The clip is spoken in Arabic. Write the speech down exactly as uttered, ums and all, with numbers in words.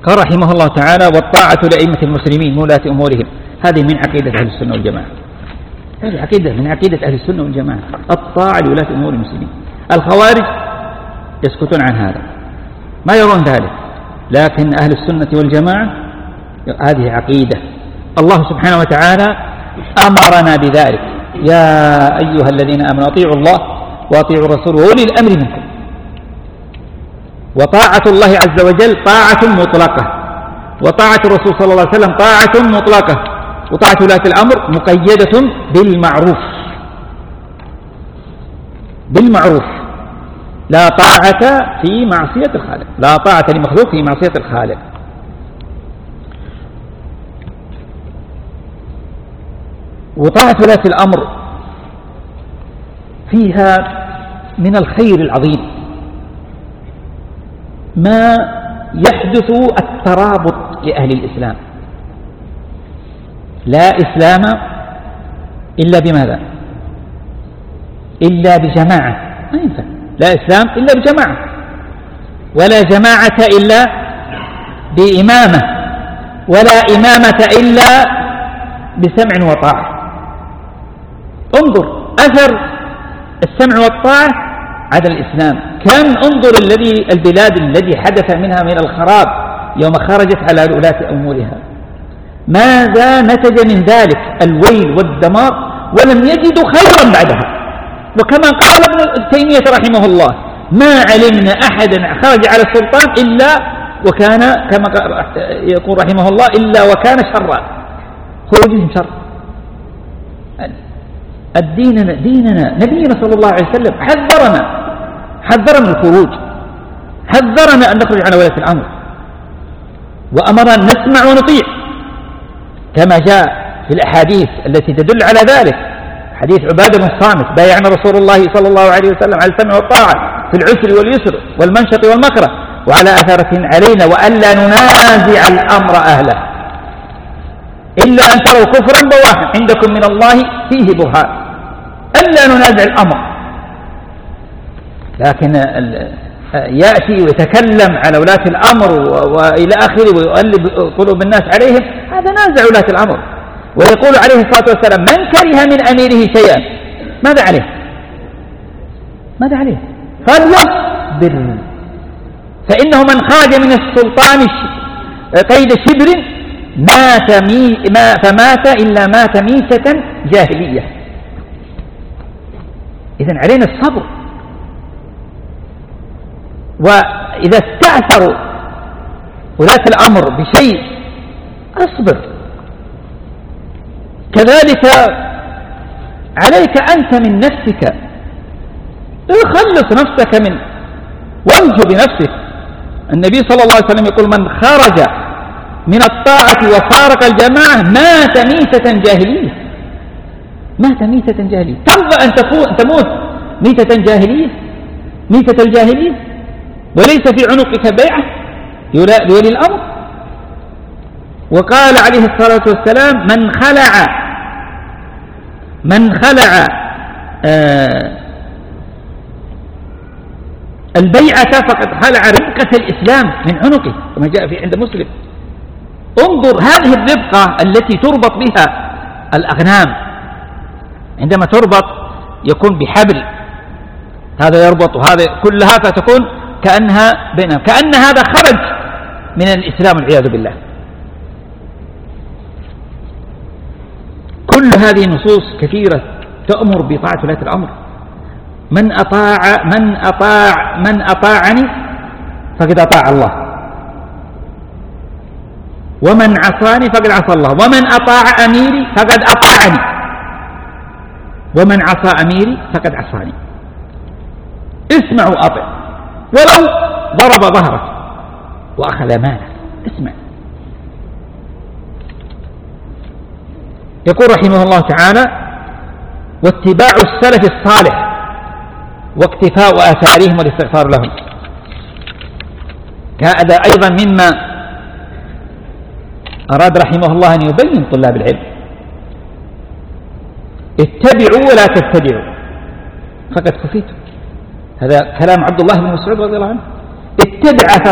قال رحمه الله تعالى: والطاعة لأئمة المسلمين ولاة أمورهم. هذه من عقيدة أهل السنة والجماعة، هذه عقيدة من عقيدة أهل السنة والجماعة، الطاعة لولاة أمور المسلمين. الخوارج يسكتون عن هذا، ما يرون ذلك، لكن أهل السنة والجماعة هذه عقيدة. الله سبحانه وتعالى أمرنا بذلك: يا أيها الذين آمنوا أطيعوا الله وأطيعوا الرسول وأولي الأمر منكم. وطاعة الله عز وجل طاعة مطلقة، وطاعة الرسول صلى الله عليه وسلم طاعة مطلقة، وطاعة ولاة الأمر مقيدة بالمعروف. بالمعروف، لا طاعة في معصية الخالق، لا طاعة لمخلوق في معصية الخالق. وطاعة ولاة الأمر فيها من الخير العظيم ما يحدث الترابط لأهل الإسلام. لا إسلام إلا بماذا؟ إلا بجماعة، ما ينفع. لا إسلام إلا بجماعة، ولا جماعة إلا بإمامة، ولا إمامة إلا بسمع وطاعة. انظر أثر السمع والطاعة على الإسلام، كم انظر الذي البلاد الذي حدث منها من الخراب يوم خرجت على ولاة أمورها، ماذا نتج من ذلك؟ الويل والدمار، ولم يجدوا خيرا بعدها. وكما قال ابن تيمية رحمه الله: ما علمنا أحدا خرج على السلطان إلا وكان كما يقول رحمه الله إلا وكان شرا، خروجهم شر. الدين ديننا، نبينا صلى الله عليه وسلم حذرنا حذرنا من الخروج، حذرنا أن نخرج على ولاة الأمر، وأمرنا أن نسمع ونطيع كما جاء في الأحاديث التي تدل على ذلك. حديث عبادة بن الصامت: بايعنا رسول الله صلى الله عليه وسلم على السمع والطاعة في العسر واليسر والمنشط والمكره وعلى أثرة علينا وألا ننازع الأمر أهله إلا أن تروا كفرا بواحا عندكم من الله فيه برهان. ألا ننازع الأمر، لكن يأتي ويتكلم على ولاة الأمر وإلى آخره ويؤلب قلوب الناس عليهم، هذا نازع ولاة الأمر. ويقول عليه الصلاة والسلام: من كره من أميره شيئا ماذا عليه؟ ماذا عليه؟ فليصبر، فإنه من خرج من السلطان قيد شبر مات مي ما فمات إلا مات ميتة جاهلية. إذن علينا الصبر. وإذا استأثروا ولاة الأمر بشيء أصبر. كذلك عليك أنت من نفسك، اخلص نفسك من وانجو بنفسك. النبي صلى الله عليه وسلم يقول: من خرج من الطاعة وفارق الجماعة مات ميتة جاهلية. مات ميتة جاهلية. ترضى أن تموت ميتة جاهلية؟ ميتة الجاهلية وليس في عنقك بيعة لولي الأمر. وقال عليه الصلاة والسلام: من خلع من خلع آه البيعة فقد خلع ربقة الإسلام من عنقه، كما جاء في عند مسلم. انظر هذه الربقة التي تربط بها الأغنام، عندما تربط يكون بحبل، هذا يربط وهذا كلها، فتكون كأنها بينها، كأن هذا خرج من الإسلام والعياذ بالله. كل هذه النصوص كثيرة تأمر بطاعة ولاة الأمر. من أطاع من أطاع من أطاعني فقد أطاع الله، ومن عصاني فقد عصى الله، ومن أطاع أميري فقد أطاعني، ومن عصى أميري فقد عصاني. اسمع وأطع، ولو ضرب ظهرك وأخذ مالك، اسمع. يقول رحمه الله تعالى: واتباع السلف الصالح واقتفاء آثارهم والاستغفار لهم. هذا أيضا مما أراد رحمه الله أن يبين طلاب العلم: اتبعوا ولا تبتدعوا فقد كفيتم. هذا كلام عبد الله بن مسعود رضي الله عنه: اتبع